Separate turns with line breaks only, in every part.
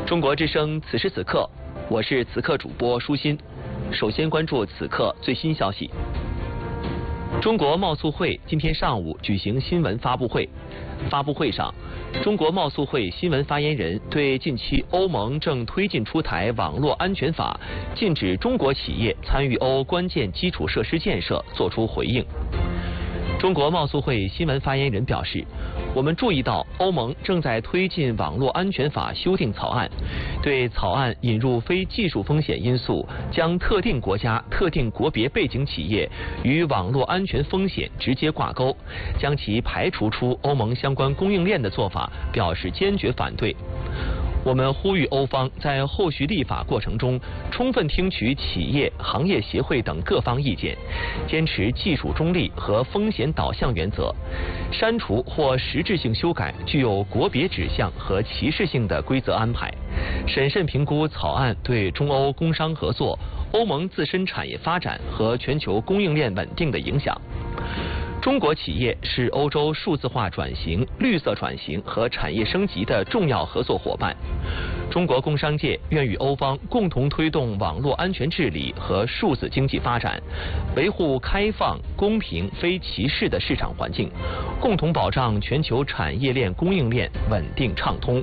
中国之声此时此刻，我是此刻主播舒心。首先关注此刻最新消息。中国贸促会今天上午举行新闻发布会，发布会上，中国贸促会新闻发言人对近期欧盟正推进出台网络安全法，禁止中国企业参与欧关键基础设施建设作出回应。中国贸促会新闻发言人表示，我们注意到欧盟正在推进网络安全法修订草案，对草案引入非技术风险因素，将特定国家、特定国别背景企业与网络安全风险直接挂钩，将其排除出欧盟相关供应链的做法表示坚决反对。我们呼吁欧方在后续立法过程中，充分听取企业、行业协会等各方意见，坚持技术中立和风险导向原则，删除或实质性修改具有国别指向和歧视性的规则安排，审慎评估草案对中欧工商合作、欧盟自身产业发展和全球供应链稳定的影响。中国企业是欧洲数字化转型、绿色转型和产业升级的重要合作伙伴。中国工商界愿与欧方共同推动网络安全治理和数字经济发展，维护开放、公平、非歧视的市场环境，共同保障全球产业链供应链稳定畅通。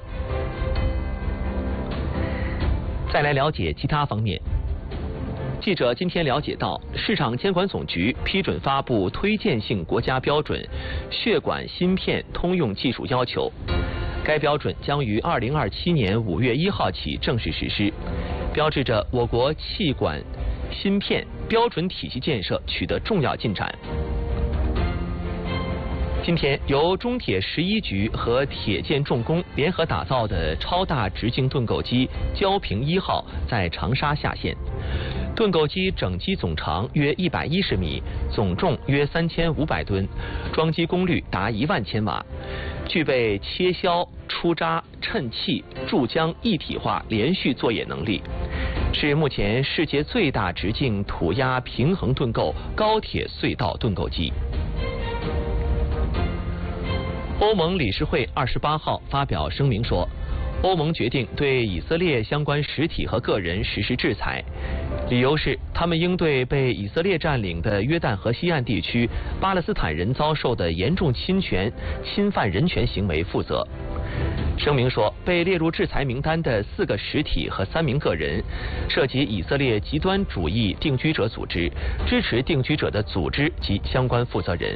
再来了解其他方面。记者今天了解到，市场监管总局批准发布推荐性国家标准《血管芯片通用技术要求》，该标准将于2027年5月1号起正式实施，标志着我国气管芯片标准体系建设取得重要进展。今天，由中铁11局和铁建重工联合打造的超大直径盾构机焦平1号在长沙下线。盾构机整机总长约110米，总重约3500吨，装机功率达1万千瓦，具备切削、出渣、衬气、注浆一体化连续作业能力，是目前世界最大直径土压平衡盾构高铁隧道盾构机。欧盟理事会28号发表声明说，欧盟决定对以色列相关实体和个人实施制裁，理由是他们应对被以色列占领的约旦河西岸地区巴勒斯坦人遭受的严重侵犯人权行为负责。声明说，被列入制裁名单的4个实体和3名个人，涉及以色列极端主义定居者组织、支持定居者的组织及相关负责人。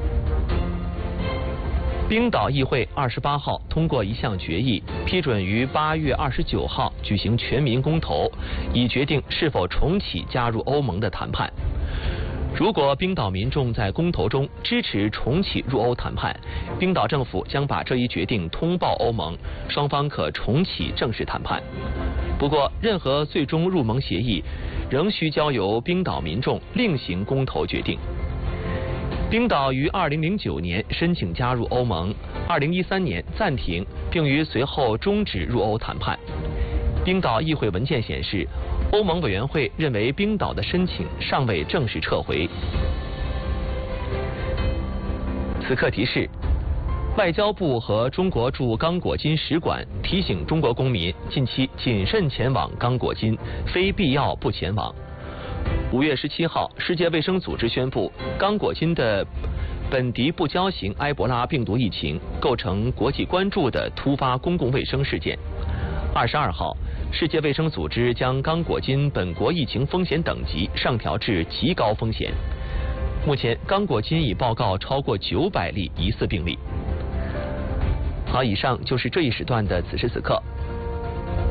冰岛议会28号通过一项决议，批准于8月29号举行全民公投，以决定是否重启加入欧盟的谈判。如果冰岛民众在公投中支持重启入欧谈判，冰岛政府将把这一决定通报欧盟，双方可重启正式谈判。不过，任何最终入盟协议仍需交由冰岛民众另行公投决定。冰岛于2009年申请加入欧盟，2013年暂停，并于随后终止入欧谈判。冰岛议会文件显示，欧盟委员会认为冰岛的申请尚未正式撤回。此刻提示：外交部和中国驻刚果金使馆提醒中国公民近期谨慎前往刚果金，非必要不前往。5月17号，世界卫生组织宣布，刚果金的本地不交型埃博拉病毒疫情构成国际关注的突发公共卫生事件。22号，世界卫生组织将刚果金本国疫情风险等级上调至极高风险。目前，刚果金已报告超过900例疑似病例。好，以上就是这一时段的此时此刻。